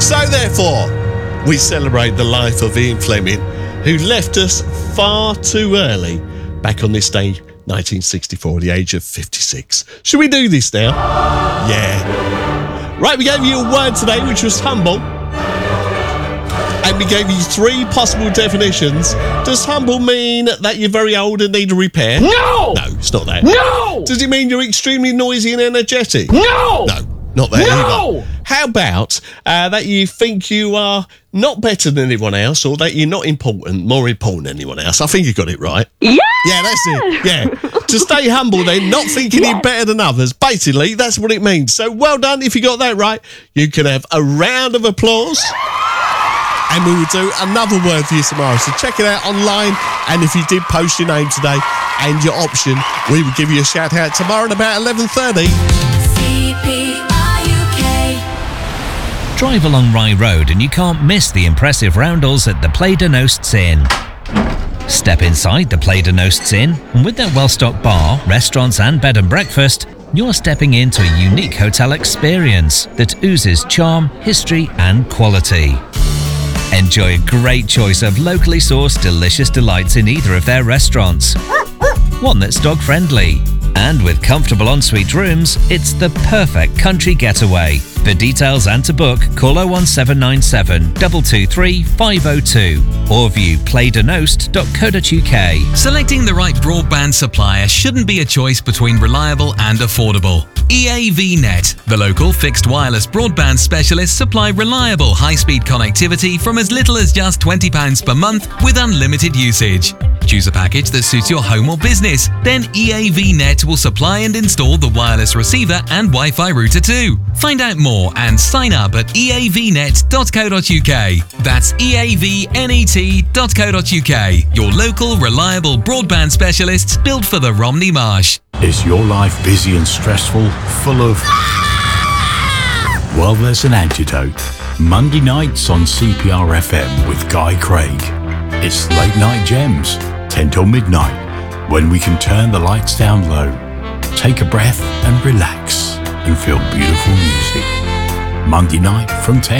So therefore, we celebrate the life of Ian Fleming, who left us far too early back on this day, 1964, at the age of 56. Should we do this now? Yeah. Right, we gave you a word today, which was humble. And we gave you 3 possible definitions. Does humble mean that you're very old and need a repair? No! No, it's not that. No! Does it mean you're extremely noisy and energetic? No! No, not that No! either. How about that you think you are not better than anyone else, or that you're not important, more important than anyone else? I think you got it right. Yeah! Yeah, that's it. Yeah. To stay humble then, not thinking you're better than others. Basically, that's what it means. So well done if you got that right. You can have a round of applause. And we will do another word for you tomorrow. So check it out online. And if you did post your name today and your option, we will give you a shout out tomorrow at about 11:30. Drive along Rye Road and you can't miss the impressive roundels at the Play de Nosts Inn. Step inside the Play de Nosts Inn, and with their well-stocked bar, restaurants and bed and breakfast, you're stepping into a unique hotel experience that oozes charm, history and quality. Enjoy a great choice of locally sourced delicious delights in either of their restaurants. One that's dog-friendly. And with comfortable ensuite rooms, it's the perfect country getaway. For details and to book, call 01797 223 502 or view playdenost.co.uk. Selecting the right broadband supplier shouldn't be a choice between reliable and affordable. EAVnet, the local fixed wireless broadband specialists, supply reliable high-speed connectivity from as little as just £20 per month with unlimited usage. Choose a package that suits your home or business. Then EAVnet will supply and install the wireless receiver and Wi-Fi router too. Find out more and sign up at eavnet.co.uk. That's eavnet.co.uk. Your local reliable broadband specialists built for the Romney Marsh. Is your life busy and stressful, full of... Well, there's an antidote. Monday nights on CPR FM with Guy Craig. It's Late Night Gems, 10 till midnight, when we can turn the lights down low, take a breath and relax and feel beautiful music. Monday night from 10.